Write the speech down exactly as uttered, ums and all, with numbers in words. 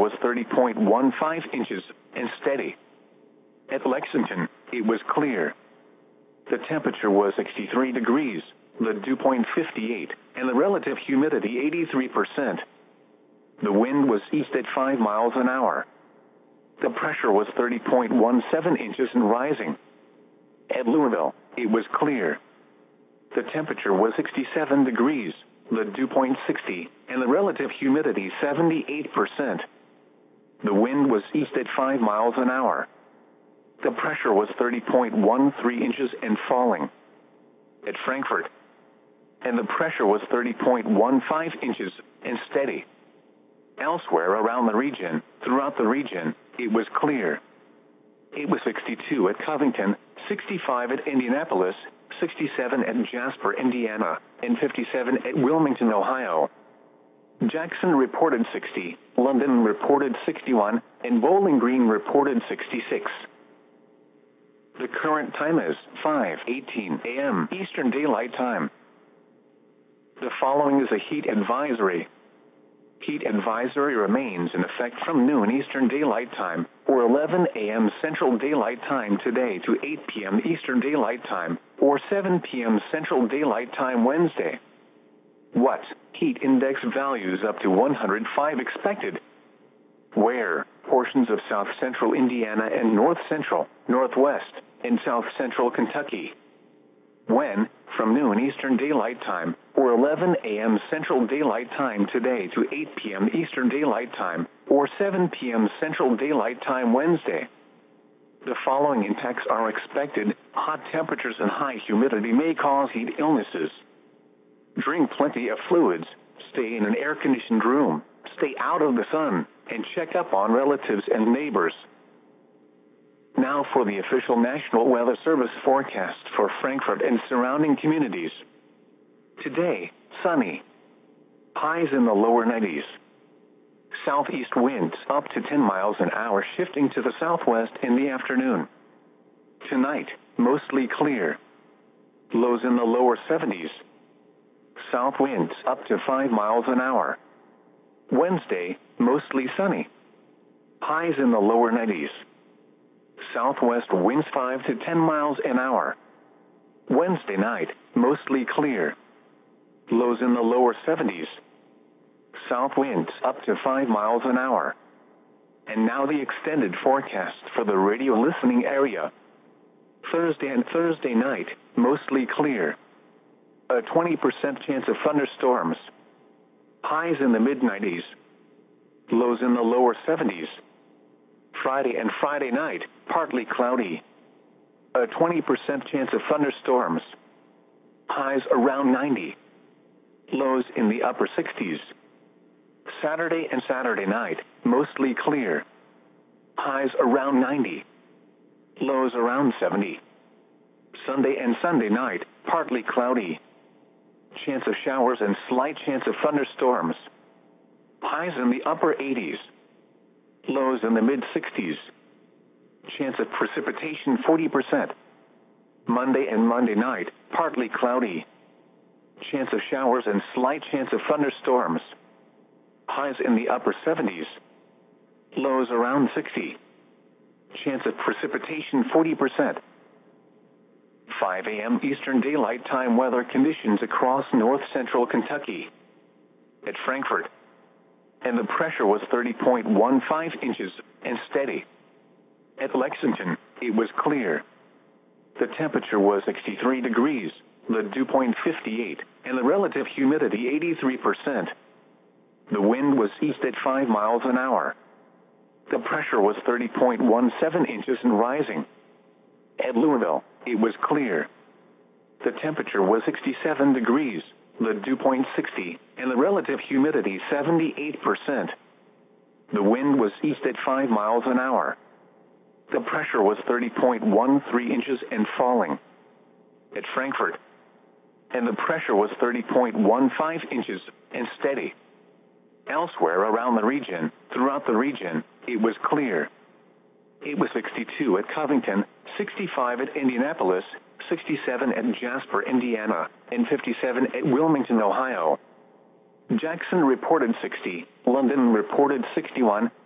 was thirty point one five inches and steady. At Lexington, it was clear. The temperature was sixty-three degrees, the dew point fifty-eight, and the relative humidity eighty-three percent. The wind was east at five miles an hour. The pressure was thirty point one seven inches and rising. At Louisville, it was clear. The temperature was sixty-seven degrees, the dew point sixty, and the relative humidity seventy-eight percent. The wind was east at five miles an hour. The pressure was thirty point one three inches and falling. At Frankfort, and the pressure was thirty point one five inches and steady. Elsewhere around the region, throughout the region, it was clear. It was sixty-two at Covington, sixty-five at Indianapolis, sixty-seven at Jasper, Indiana, and fifty-seven at Wilmington, Ohio. Jackson reported sixty, London reported sixty-one, and Bowling Green reported sixty-six. The current time is five eighteen a m Eastern Daylight Time. The following is a heat advisory. Heat advisory remains in effect from noon Eastern Daylight Time, or eleven a m Central Daylight Time today to eight p m Eastern Daylight Time, or seven p m Central Daylight Time Wednesday. What? Heat index values up to one hundred five expected. Where? Portions of south central Indiana and north central, northwest, and south central Kentucky. When? From noon Eastern Daylight Time, or eleven a m Central Daylight Time today to eight p m Eastern Daylight Time, or seven p m Central Daylight Time Wednesday. The following impacts are expected. Hot temperatures and high humidity may cause heat illnesses. Drink plenty of fluids, stay in an air-conditioned room, stay out of the sun, and check up on relatives and neighbors. Now for the official National Weather Service forecast for Frankfort and surrounding communities. Today, sunny. Highs in the lower nineties. Southeast winds up to ten miles an hour, shifting to the southwest in the afternoon. Tonight, mostly clear. Lows in the lower seventies. South winds up to five miles an hour. Wednesday, mostly sunny. Highs in the lower nineties. Southwest winds five to ten miles an hour. Wednesday night, mostly clear. Lows in the lower seventies. South winds up to five miles an hour. And now the extended forecast for the radio listening area. Thursday and Thursday night, mostly clear. A twenty percent chance of thunderstorms. Highs in the mid nineties. Lows in the lower seventies. Friday and Friday night, partly cloudy. A twenty percent chance of thunderstorms. Highs around ninety. Lows in the upper sixties. Saturday and Saturday night, mostly clear. Highs around ninety. Lows around seventy. Sunday and Sunday night, partly cloudy. Chance of showers and slight chance of thunderstorms. Highs in the upper eighties. Lows in the mid sixties. Chance of precipitation forty percent. Monday and Monday night, partly cloudy. Chance of showers and slight chance of thunderstorms. Highs in the upper seventies. Lows around sixty. Chance of precipitation forty percent. five a m Eastern Daylight Time weather conditions across north central Kentucky. At Frankfort, and the pressure was thirty point one five inches and steady. At Lexington, it was clear. The temperature was sixty-three degrees, the dew point fifty-eight, and the relative humidity eighty-three percent. The wind was east at five miles an hour. The pressure was thirty point one seven inches and rising. At Louisville, it was clear. The temperature was sixty-seven degrees, the dew point sixty, and the relative humidity seventy-eight percent. The wind was east at five miles an hour. The pressure was thirty point one three inches and falling. At Frankfort, and the pressure was thirty point one five inches and steady. Elsewhere around the region, throughout the region, it was clear. It was sixty-two at Covington, sixty-five at Indianapolis, sixty-seven at Jasper, Indiana, and fifty-seven at Wilmington, Ohio. Jackson reported sixty, London reported sixty-one,